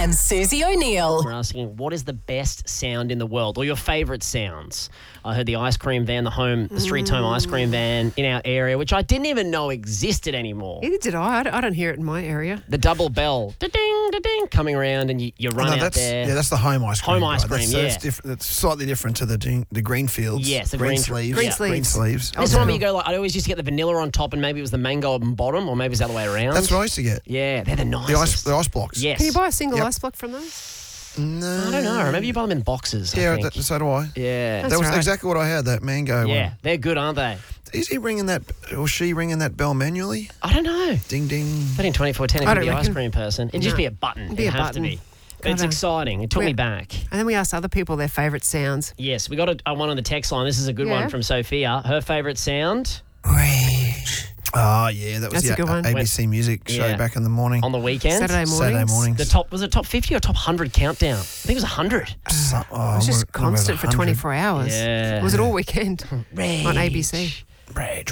and Susie O'Neill. We're asking, what is the best sound in the world, or your favourite sounds? I heard the ice cream van, the street home ice cream van in our area, which I didn't even know existed anymore. Neither did I. I don't hear it in my area. The double bell, da-ding, da-ding, coming around, and you run out there. Yeah, that's the home ice cream. Home ice cream, That's different. It's slightly different to the green fields. Yes, the green green sleeves. Green sleeves. This one where you go like, I always used to get the vanilla on top, and maybe it was the mango on bottom, or maybe it's the other way around. That's what I used to get. Yeah, they're the nicest. The ice blocks. Yes. Can you buy a single Yep. ice block from those? No. I don't know. Maybe you buy them in boxes. Yeah, I think. so do I. Yeah. That was right. exactly what I had, that mango Yeah, one. they're good, aren't they? Is he ringing that, or she ringing that bell manually? I don't know. Ding, ding. But in 2410, it I could don't be an ice reckon. cream person. It'd just No. be a button. It'd be It'd a have button. to be. But it's Gotta- exciting. It took me back. And then we asked other people their favourite sounds. Yes, we got one on the text line. This is a good Yeah. one from Sophia. Her favourite sound Rage. Oh, yeah, that was That's a good one. ABC Music show Yeah. back in the morning. on the weekend. Saturday mornings. Saturday mornings. Was it top 50 or top 100 countdown? I think it was 100. It was just constant for 24 hours. Yeah. Was it all weekend Rage. on ABC? Rage.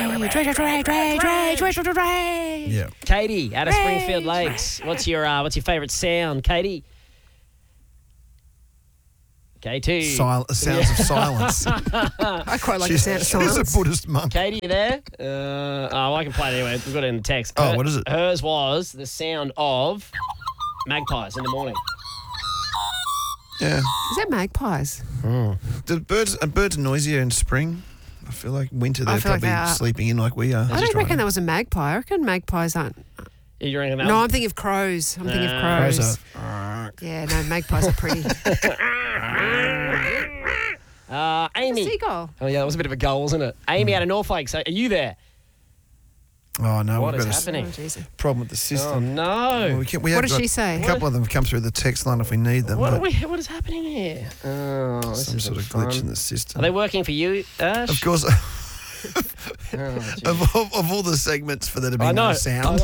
Yeah. Yeah. Katie, out of Springfield Lakes. What's your favourite sound, Katie? Katie. Sounds of silence. I quite like the sound of She's silence. a Buddhist monk. Katie, you there? I can play it anyway. We've got it in the text. Oh, what is it? Hers was the sound of magpies in the morning. Yeah. Is that magpies? Do birds are noisier in spring? I feel like winter they're I feel like probably they are. sleeping in like we are. I don't reckon that was a magpie. I reckon magpies aren't. You reckon that No, was- I'm thinking of crows. I'm thinking of Crows crows. are- Yeah, no, magpies are pretty. Amy. Seagull. Oh, yeah, that was a bit of a goal, wasn't it? Amy out of Norfolk. So are you there? Oh, no. What we've is got happening? Oh, jeez. a problem with the Oh, system. no. We What have does got she say? A couple of them come through the text line if we need them. What, but what is happening here? Oh, this some is sort of fun. glitch in the system. Are they working for you, Ash? Of course, Oh, geez. of all the segments for there to be I know. no sound.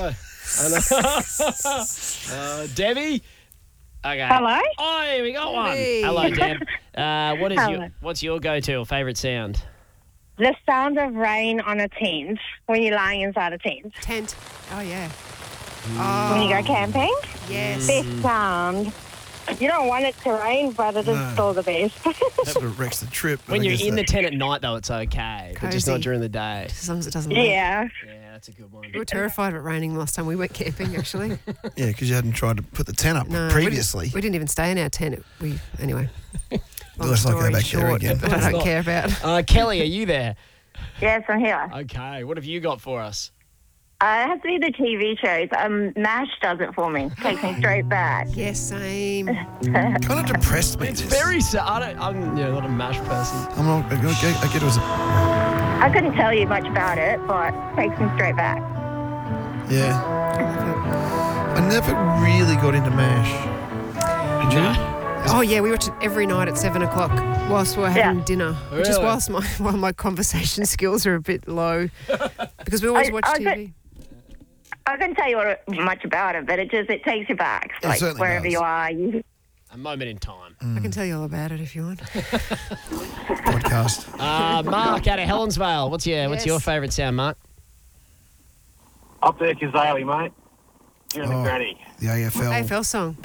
I know. Debbie? Okay. Hello? Oh, we got one. Hey. Hello, Deb. Hello. What's your go-to or favourite sound? The sound of rain on a tent when you're lying inside a tent. Tent. Oh, yeah. When you go camping. Yes. Best sound. You don't want it to rain, but it is No. still the best. Sort of wrecks the trip. but When I you're guess in the that- tent at night, though, it's okay. But just not Cozy. during the day. As long as it doesn't rain. yeah. Yeah, that's a good one. We were terrified of it raining last time we went camping, actually. Yeah, because you hadn't tried to put the tent up No, previously. We didn't even stay in our tent. Anyway. Long Let's not go story back there short, again. that I don't care about. Kelly, are you there? Yes, I'm here. Okay. What have you got for us? It has to be the TV shows. MASH does it for me. Takes me straight back. Yes, same. Kind of depressed me. It's this. very sad. I'm not a MASH person. I'm not. I get it was. I couldn't tell you much about it, but takes me straight back. Yeah. I never really got into MASH. Did you? Oh, yeah, we watch it every night at 7 o'clock whilst we're having dinner, which is Really? while my conversation skills are a bit low because we always watch TV. I couldn't tell you much about it, but it takes you back. It Like certainly wherever does. you are. A moment in time. I can tell you all about it if you want. Podcast. Mark out of Helensvale. What's Yes. your favourite sound, Mark? Up there, Kazali, mate. You and the granny. The AFL. AFL song.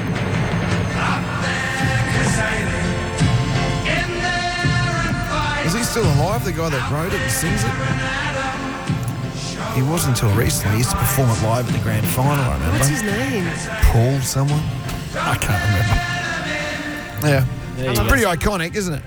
Is he still alive, the guy that wrote it and sings it? He wasn't until recently. He used to perform it live at the grand final, I remember. What's his name? Paul someone? I can't remember. Yeah. There It's you go. pretty iconic, isn't it?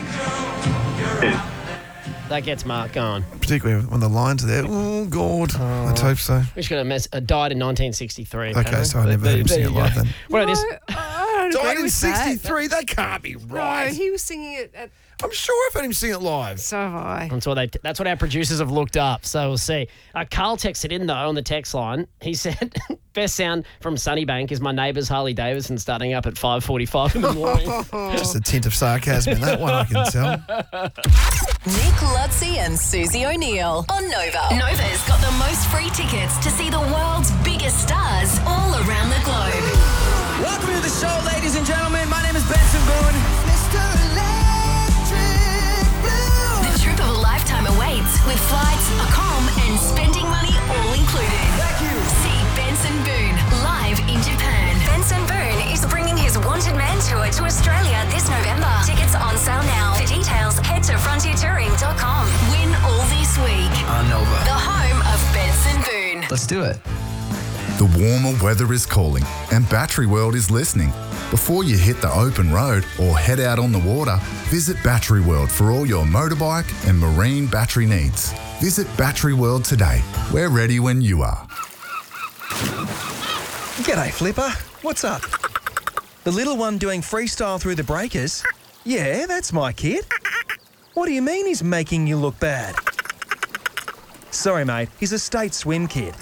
That gets Mark going. Particularly when the lines are there. Oh, God. Let's hope so. We should have died in 1963. Okay, apparently. so I never heard him There sing it you go. live then. What about this? I don't Died agree in with that. 63? That can't be right. No, he was singing it at... I'm sure I've heard him sing it live. So have I. That's what our producers have looked up, so we'll see. Carl texted in, though, on the text line. He said, best sound from Sunnybank is my neighbour's Harley Davidson starting up at 5:45 in the morning. Just a tint of sarcasm in that one, I can tell. Nick Lutzi and Susie O'Neill on Nova. Nova's got the most free tickets to see the world's biggest stars all around the globe. Welcome to the show, ladies and gentlemen. My name is Benson Boone. Mr. Electric Blue. The trip of a lifetime awaits with flights, accom, and spending money all included. Thank you. See Benson Boone live in Japan. Benson Boone Let's do it. The warmer weather is calling and Battery World is listening. Before you hit the open road or head out on the water, visit Battery World for all your motorbike and marine battery needs. Visit Battery World today. We're ready when you are. G'day, Flipper. What's up? The little one doing freestyle through the breakers? Yeah, that's my kid. What do you mean he's making you look bad? Sorry, mate. He's a state swim kid.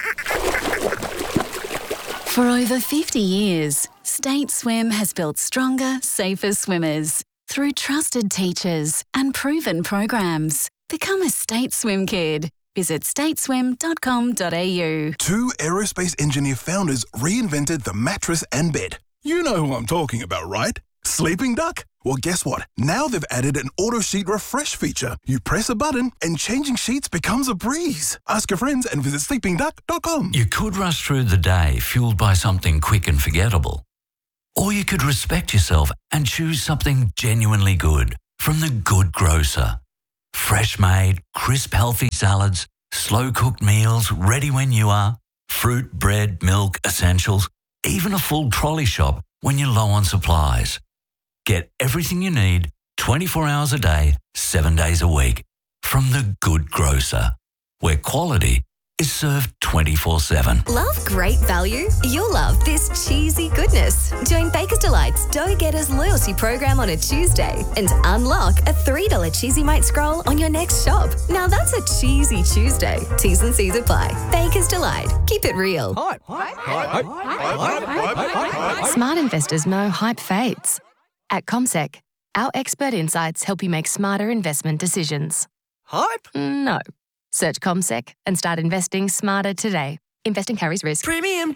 For over 50 years, State Swim has built stronger, safer swimmers through trusted teachers and proven programs. Become a State Swim kid. Visit stateswim.com.au. 2 aerospace engineer founders reinvented the mattress and bed. You know who I'm talking about, right? Sleeping Duck? Well, guess what? Now they've added an auto sheet refresh feature. You press a button and changing sheets becomes a breeze. Ask your friends and visit sleepingduck.com. You could rush through the day fueled by something quick and forgettable. Or you could respect yourself and choose something genuinely good from The Good Grocer. Fresh made, crisp, healthy salads, slow cooked meals ready when you are, fruit, bread, milk, essentials, even a full trolley shop when you're low on supplies. Get everything you need 24 hours a day, 7 days a week from The Good Grocer, where quality is served 24/7. Love great value? You'll love this cheesy goodness. Join Baker's Delight's Dough Getters loyalty program on a Tuesday and unlock a $3 Cheesy Mite scroll on your next shop. Now that's a cheesy Tuesday. T's and C's apply. Baker's Delight. Keep it real. Smart investors know hype fades. At CommSec, our expert insights help you make smarter investment decisions. Hype? No. Search CommSec and start investing smarter today. Investing carries risk. Premium